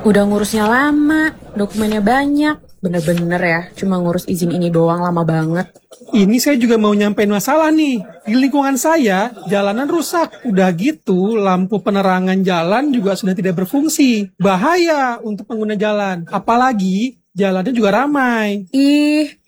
Udah ngurusnya lama, dokumennya banyak. Bener-bener ya, cuma ngurus izin ini doang lama banget. Ini saya juga mau nyampein masalah nih. Di lingkungan saya, jalanan rusak. Udah gitu, lampu penerangan jalan juga sudah tidak berfungsi. Bahaya untuk pengguna jalan. Apalagi, jalannya juga ramai. Ih,